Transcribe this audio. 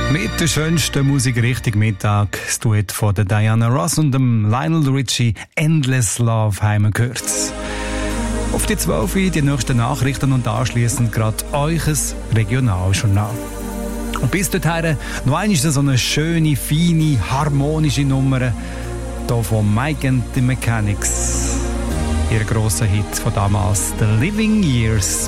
Mit der schönsten Musik Richtung Mittag, das Duett von der Diana Ross und dem Lionel Richie, «Endless Love» haben wir gehört. Auf die 12 die nächsten Nachrichten und anschliessend gerade euches Regionaljournal. Und bis dorthin noch einmal so eine schöne, feine, harmonische Nummer hier von Mike and the Mechanics. Ihr grosser Hit von damals, «The Living Years».